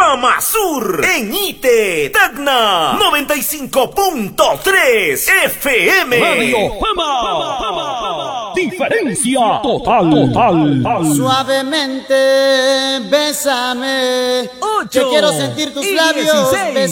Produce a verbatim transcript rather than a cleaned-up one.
Fama Sur en Ite, Tacna, noventa y cinco punto tres F M. Radio Fama. Fama. Diferencia total. total. Suavemente, bésame. Ocho Que quiero sentir tus y labios. dieciséis.